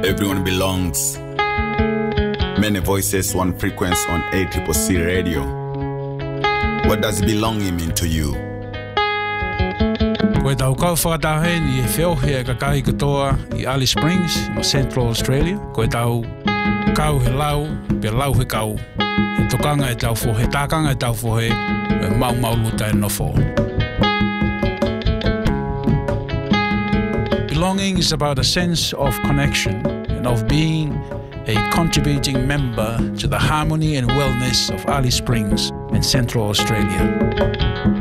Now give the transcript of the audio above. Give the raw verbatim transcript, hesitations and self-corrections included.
Everyone belongs. Many voices, one frequency on A C C C radio. What does belonging mean to you? Koe tau kau whakatahe ni e whiohe e kakahi katoa i Alice Springs, no Central Australia. Koe tau kau he lau, pe lau he kau. He tokanga e tau fo, he tākanga e tau fo he, e mau mau luta e nofo. Belonging is about a sense of connection and of being a contributing member to the harmony and wellness of Alice Springs and Central Australia.